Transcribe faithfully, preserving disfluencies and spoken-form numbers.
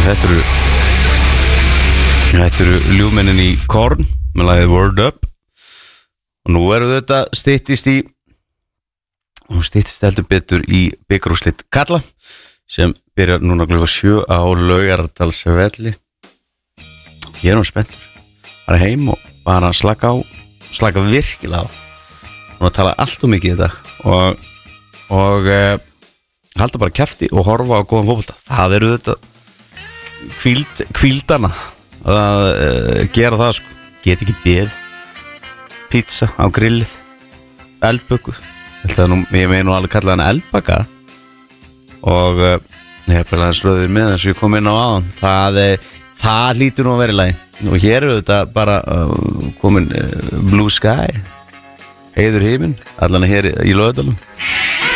Þetta eru Þetta eru ljúmennin í Korn með lagið Word Up og nú eru þetta styttist í og styttist heldur betur í bikarúrslit karla sem byrjar núna klukkan sjö á Laugardalsvelli. Ég er nú spenntur bara heim og bara slaka á slaka virkilega á og tala allt og mikið í dag og, og e, halda bara kjafti og horfa á góðan fótbolta. Það eru þetta kvíld, kvíldana að uh, gera það sko. Get ekki beð pizza á grillið eldböku nú, ég með nú alveg kalla hann eldbaka og uh, ég hef bara slöðið með þess að ég kom inn á aðan það, uh, það lítur nú að vera í lagi og hér eru þetta bara uh, komin uh, Blue Sky heiður heiminn allan hér í Laugardalnum.